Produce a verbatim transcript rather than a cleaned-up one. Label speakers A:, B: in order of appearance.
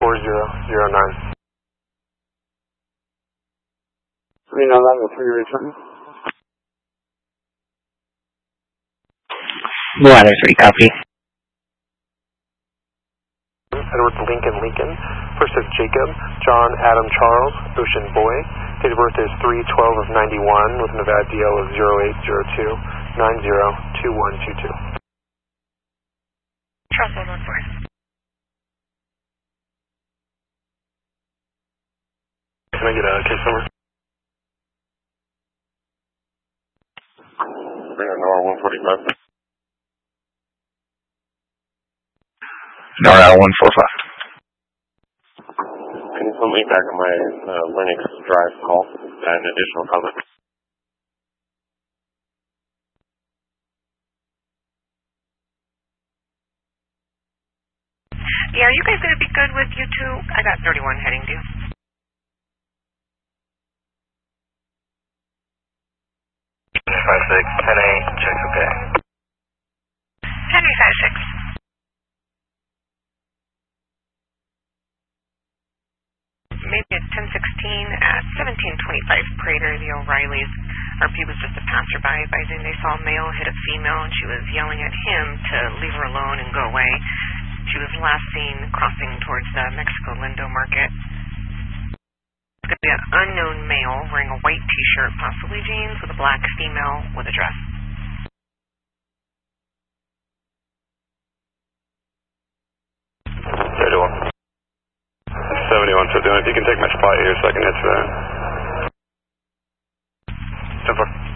A: four zero zero nine.
B: Reno level three return.
C: Ladder three, copy.
A: Edward Lincoln Lincoln. First is Jacob, John Adam Charles, Ocean Boy. Date of birth is three twelve of ninety-one with Nevada D L of zero eight zero two nine zero two one two two.
D: Charles one one four.
A: Can I get a case number?
B: Nora one forty-five.
C: Nora one forty-five.
B: Can you put me back on my uh, Linux drive call and additional comment?
D: Yeah, are you guys going to be good with U two? I got thirty-one heading due.
A: five six, ten eight, check's okay.
D: Henry five six. Maybe at ten sixteen at seventeen twenty-five Prater, the O'Reillys. R P was just a passerby advising they saw a male hit a female and she was yelling at him to leave her alone and go away. She was last seen crossing towards the Mexico Lindo market. It's going to be an unknown male wearing a white t-shirt, possibly jeans, with a black female with a dress.
A: thirty-one. seventy-one fifty-one. If you can take my spot here so I can answer that. ten four.